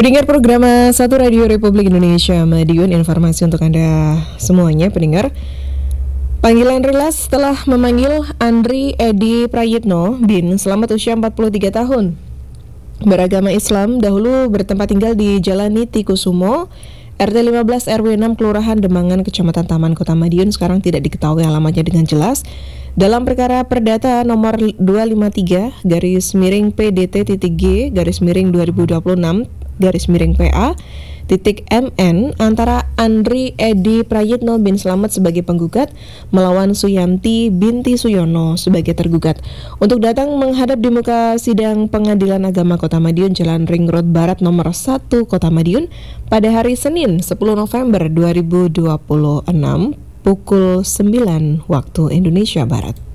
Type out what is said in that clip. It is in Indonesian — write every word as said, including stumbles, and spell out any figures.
Pendengar program Satu Radio Republik Indonesia Madiun, informasi untuk Anda semuanya pendengar. Panggilan rilas telah memanggil Andri Edi Prayitno bin selamat usia empat puluh tiga tahun. Beragama Islam, dahulu bertempat tinggal di Jalan Nitikusumo, R T lima belas R W enam Kelurahan Demangan, Kecamatan Taman, Kota Madiun. Sekarang tidak diketahui alamatnya dengan jelas. Dalam perkara perdata nomor dua lima tiga garis miring P D T titik G garis miring dua ribu dua puluh enam garis miring P A titik M N antara Andri Edi Prayitno bin Slamet sebagai penggugat melawan Suyanti binti Suyono sebagai tergugat untuk datang menghadap di muka sidang Pengadilan Agama Kota Madiun, Jalan Ring Road Barat nomor satu Kota Madiun pada hari Senin sepuluh November dua ribu dua puluh enam pukul sembilan waktu Indonesia Barat.